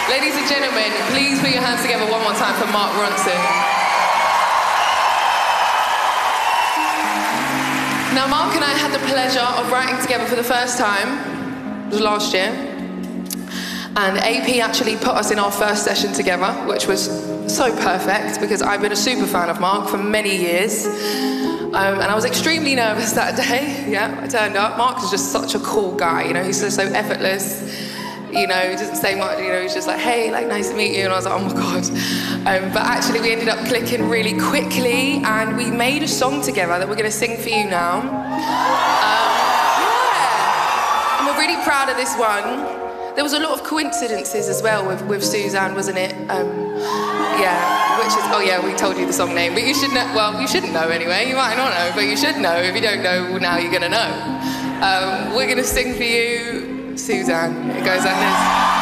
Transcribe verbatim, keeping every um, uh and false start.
Ladies and gentlemen, please put your hands together one more time for Mark Ronson. Now, Mark and I had the pleasure of writing together for the first time. It was last year. And A P actually put us in our first session together, which was so perfect because I've been a super fan of Mark for many years. Um, and I was extremely nervous that day. Yeah, I turned up. Mark is just such a cool guy, you know, he's just so effortless. You know, he doesn't say much, you know, he's just like, hey, like, nice to meet you. And I was like, oh my God. Um, but actually we ended up clicking really quickly and we made a song together that we're gonna sing for you now. Um, yeah. And we're really proud of this one. There was a lot of coincidences as well with, with Suzanne, wasn't it? Um, yeah, which is, oh yeah, we told you the song name, but you should know, well, you shouldn't know anyway, you might not know, but you should know. If you don't know, well, now you're gonna know. Um, we're gonna sing for you, Suzanne. It goes like this.